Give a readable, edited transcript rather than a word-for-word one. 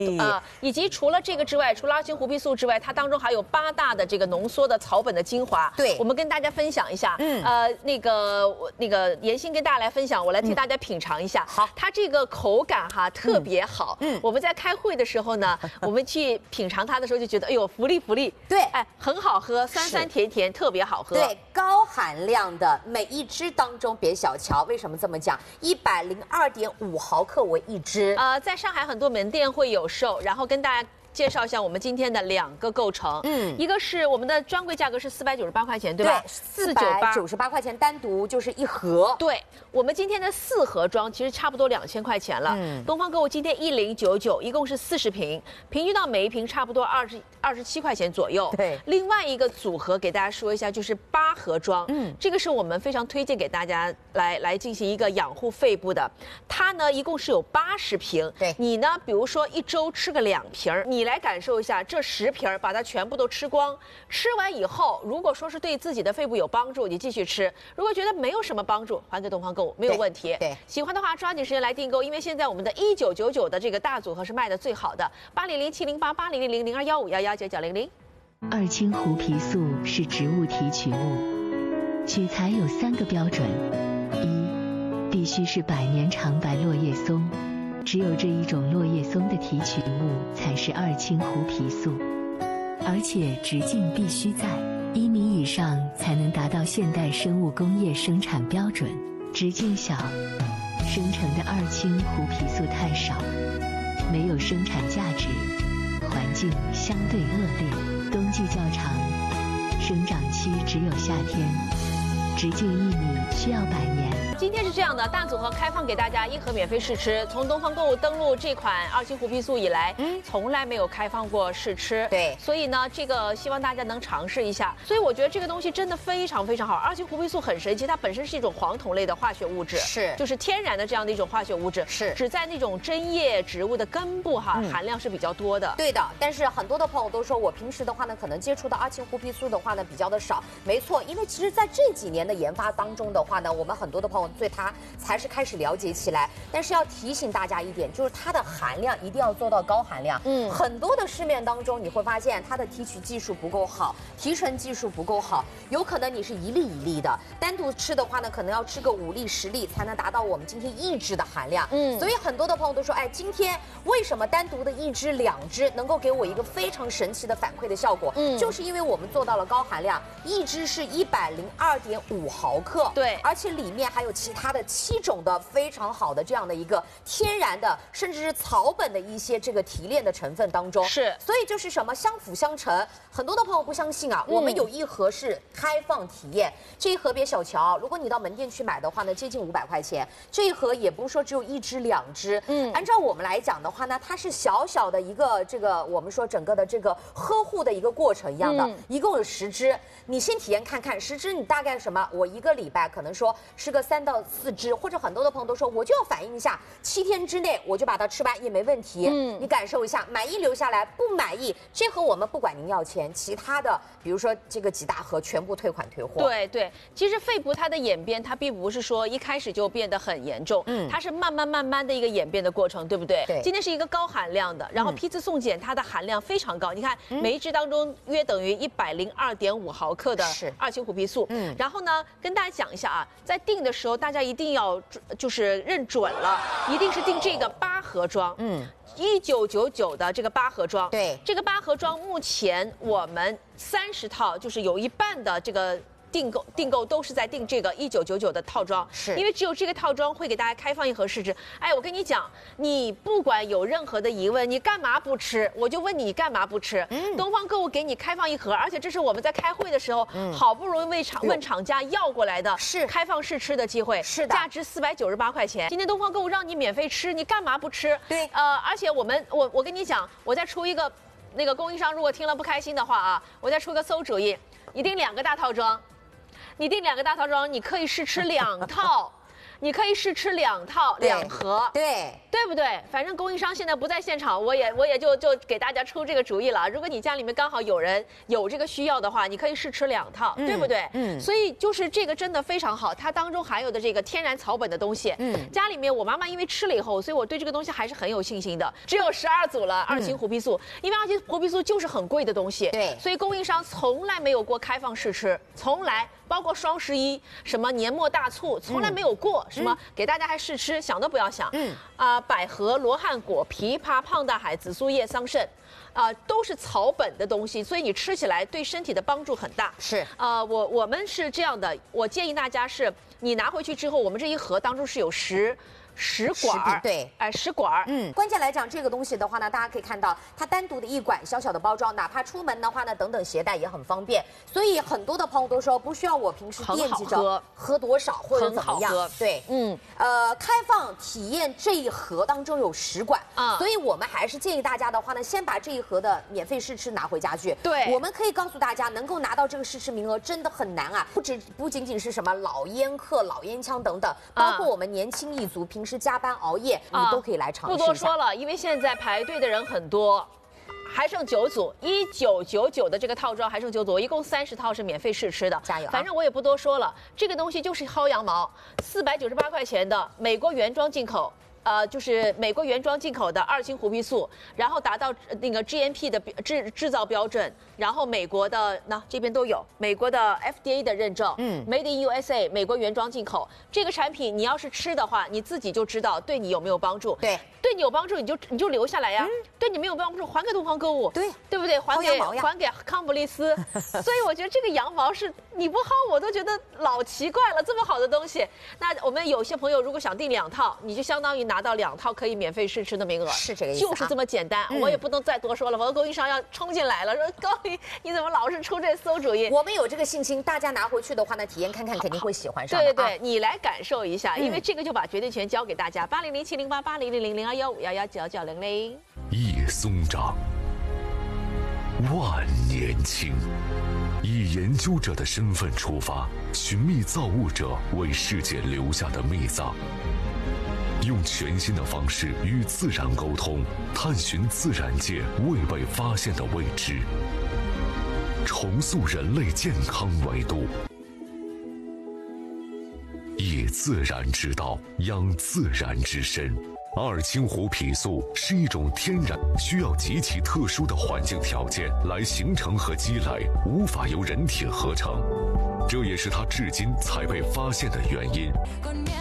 以及除了这个之外，除了阿青胡皮素之外，它当中还有8大的这个浓缩的草本的精华。 对， 我们跟大家分享一下。那个妍心跟大家来分享，我来替大家品尝一下。 好， 它这个口感哈特别好。我们在开会的时候呢，我们去品尝它的时候就觉得，哎呦，福利。 对， 哎，很好喝，酸酸甜甜，特别好喝。 对，高含量的每一支当中别小瞧，为什么这么讲？102.5毫克为一支。 在上海很多门店会有售，然后跟大家介绍一下我们今天的2个构成。一个是我们的专柜价格是498块钱，对吧？ 对，498块钱单独就是一盒。 对，我们今天的4盒装其实差不多2000块钱了。东方购物今天1099，一共是40瓶，平均到每一瓶差不多27块钱左右。 对， 另外一个组合给大家说一下，就是8盒装。这个是我们非常推荐给大家来进行一个养护肺部的。它呢一共是有80瓶。 对， 你呢比如说1周吃个2瓶，你来感受一下这10瓶，把它全部都吃光。吃完以后，如果说是对自己的肺部有帮助，你继续吃；如果觉得没有什么帮助，还给东方购物没有问题。 对， 喜欢的话抓紧时间来订购，因为现在我们的1999的这个大组合是卖的最好的，800-708-8000-0215119900。 二氢胡皮素是植物提取物，取材有3个标准：一，必须是100年长白落叶松，只有这一种落叶松的提取物才是二氢胡皮素，而且直径必须在1米以上才能达到现代生物工业生产标准，直径小，生成的二氢胡皮素太少，没有生产价值，环境相对恶劣，冬季较长，生长期只有夏天，直径1米需要100年。 今天是这样的，大组合开放给大家1盒免费试吃。从东方购物登录这款二氢胡皮素以来，从来没有开放过试吃。 对， 所以呢，这个希望大家能尝试一下。所以我觉得这个东西真的非常非常好。二氢胡皮素很神奇，它本身是一种黄酮类的化学物质，就是天然的这样的一种化学物质，只在那种针叶植物的根部含量是比较多的。 对的，但是很多的朋友都说我平时的话呢，可能接触到二氢胡皮素的话呢比较的少。没错，因为其实在这几年的研发当中的话呢，我们很多的朋友对它才是开始了解起来。但是要提醒大家一点，就是它的含量一定要做到高含量。很多的市面当中你会发现它的提取技术不够好，提纯技术不够好，有可能你是一粒一粒的，单独吃的话呢，可能要吃个5粒10粒才能达到我们今天1支的含量。所以很多的朋友都说，哎，今天为什么单独的1支2支能够给我一个非常神奇的反馈的效果？就是因为我们做到了高含量，1支是102.5毫克， 对， 而且里面还有其他的7种的非常好的这样的一个天然的，甚至是草本的一些这个提炼的成分当中，所以就是什么相辅相成。很多的朋友不相信啊，我们有1盒是开放体验，这一盒别小瞧，如果你到门店去买的话呢，接近500块钱，这一盒也不是说只有1支2支，按照我们来讲的话呢，它是小小的一个这个我们说整个的这个呵护的一个过程一样的，一共有10支，你先体验看看，10支你大概什么？我1个礼拜可能说吃个3到4支，或者很多的朋友都说我就要反应一下，7天之内我就把它吃完也没问题。你感受一下，满意留下来，不满意这盒我们不管您要钱，其他的比如说这个几大盒全部退款退货。 对，其实肺部它的演变，它并不是说一开始就变得很严重，它是慢慢的一个演变的过程，对不对？ 对。 今天是一个高含量的，然后批次送检它的含量非常高，你看每一支当中约等于102.5毫克的二氢胡皮素。然后呢，跟大家讲一下啊，在订的时候大家一定要就是认准了，一定是订这个8盒装。1999的这个8盒装， 对， 这个8盒装目前我们30套，就是有一半的这个订购都是在订这个1999的套装，因为只有这个套装会给大家开放1盒试吃。哎，我跟你讲，你不管有任何的疑问，你干嘛不吃？我就问你干嘛不吃？东方购物给你开放1盒，而且这是我们在开会的时候，好不容易问厂家要过来的，开放试吃的机会，价值498块钱。今天东方购物让你免费吃，你干嘛不吃？ 对， 而且我跟你讲，我再出一个，那个供应商如果听了不开心的话啊，我再出个馊主意，你订2个大套装。你订2个大套装，你可以试吃2套， 你可以试吃2套2盒，对不对？反正供应商现在不在现场，我也就给大家出这个主意了。如果你家里面刚好有人有这个需要的话，你可以试吃2套，对不对？所以就是这个真的非常好，它当中含有的这个天然草本的东西，家里面我妈妈因为吃了以后，所以我对这个东西还是很有信心的。只有12组了2型虎皮素，因为2型虎皮素就是很贵的东西， 对， 所以供应商从来没有过开放试吃，从来。包括双11什么年末大促，从来没有过什么给大家还试吃，想都不要想。百合、罗汉果、枇杷、胖大海、紫苏叶、桑葚，都是草本的东西，所以你吃起来对身体的帮助很大。 是， 我们是这样的，我建议大家是，你拿回去之后，我们这一盒当中是有10管， 对， 10管。 关键来讲，这个东西的话呢，大家可以看到它单独的一管小小的包装，哪怕出门的话呢，等等携带也很方便。所以很多的朋友都说，不需要我平时惦记着喝多少或者怎么样。对，开放体验这一盒当中有10管，所以我们还是建议大家的话呢，先把这一盒的免费试吃拿回家去。 对， 我们可以告诉大家，能够拿到这个试吃名额真的很难啊，不仅仅是什么老烟客、老烟枪等等，包括我们年轻一族平时加班熬夜，你都可以来尝试一下。 不多说了，因为现在排队的人很多，还剩9组，1999的这个套装还剩9组，我一共30套是免费试吃的， 加油！ 反正我也不多说了，这个东西就是薅羊毛，498块钱的美国原装进口。就是美国原装进口的2型虎皮素，然后达到那个 GMP 的制造标准，然后美国的这边都有美国的 FDA 的认证，Made in USA 美国原装进口。这个产品你要是吃的话，你自己就知道对你有没有帮助。 对你有帮助，你就留下来呀。对你没有帮助，还给东方购物，对不对？还给康普利斯。所以我觉得这个羊毛是你不薅我都觉得老奇怪了，这么好的东西。那我们有些朋友如果想订2套，你就相当于拿到2套可以免费试吃的名额， 是这个意思， 就是这么简单。我也不能再多说了，我的供应商要冲进来了，说高丽你怎么老是出这馊主意？ 我们有这个信心，大家拿回去的话呢，体验看看，肯定会喜欢上的。 对，你来感受一下，因为这个就把决定权交给大家。80070880000215119900。 叶松长，万年青。以研究者的身份出发，寻觅造物者为世界留下的秘藏，用全新的方式与自然沟通，探寻自然界未被发现的未知，重塑人类健康维度。以自然之道养自然之身。2氢虎皮素是一种天然需要极其特殊的环境条件来形成和积累，无法由人体合成，这也是它至今才被发现的原因。